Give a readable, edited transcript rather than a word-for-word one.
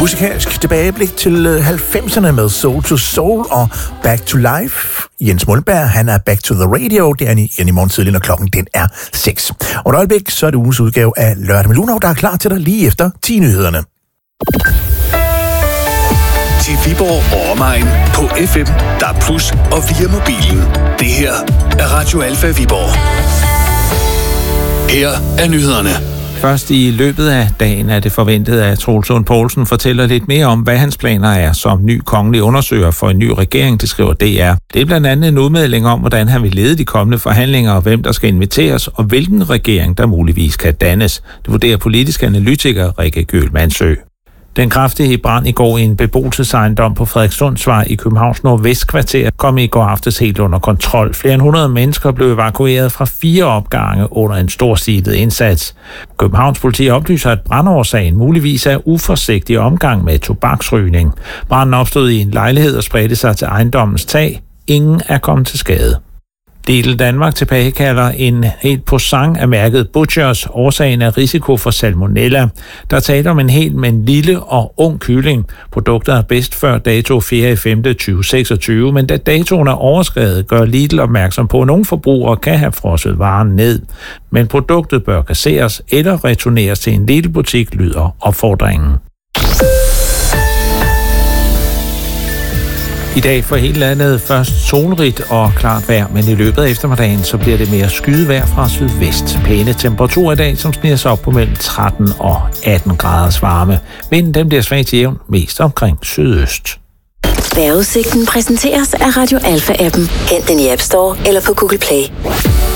Musikalsk tilbageblik til 90'erne med Soul to Soul og Back to Life. Jens Mølberg, han er Back to the Radio. Det er i morgen tidlig, når klokken den er 6. Og et øjeblik, så er det ugens udgave af Lørdag med Luno, der er klar til dig lige efter 10-nyhederne. Til Viborg og omegn på FM, DAB+ og via mobilen. Det her er Radio Alfa Viborg. Her er nyhederne. Først i løbet af dagen er det forventet, at Troels Lund Poulsen fortæller lidt mere om, hvad hans planer er som ny kongelig undersøger for en ny regering, det skriver DR. Det er blandt andet en udmelding om, hvordan han vil lede de kommende forhandlinger, og hvem der skal inviteres, og hvilken regering, der muligvis kan dannes. Det vurderer politisk analytiker Rikke Gjøl-Mansø. Den kraftige brand i går i en beboelsesejendom på Frederikssundsvej i Københavns Nordvestkvarter kom i går aftes helt under kontrol. Flere end 100 mennesker blev evakueret fra 4 opgange under en storstilet indsats. Københavns politi oplyser, at brandårsagen muligvis er uforsigtig omgang med tobaksrygning. Branden opstod i en lejlighed og spredte sig til ejendommens tag. Ingen er kommet til skade. Lidl Danmark tilbagekalder en helt posang af mærket Butchers. Årsagen er risiko for salmonella. Der taler om en helt, men lille og ung kylling. Produktet er bedst før dato 4.5.2026, men da datoen er overskredet, gør Lidl opmærksom på, at nogle forbrugere kan have frosset varen ned. Men produktet bør kasseres eller returneres til en Lidl-butik, lyder opfordringen. I dag for hele landet først solrigt og klart vejr, men i løbet af eftermiddagen så bliver det mere skyet fra sydvest. Pæne temperaturer i dag, som sniger sig op på mellem 13 og 18 graders varme. Vinden den bliver svag til jævn, mest omkring sydøst. Vejrudsigten præsenteres af Radio Alfa-appen. Hent den i App Store eller på Google Play.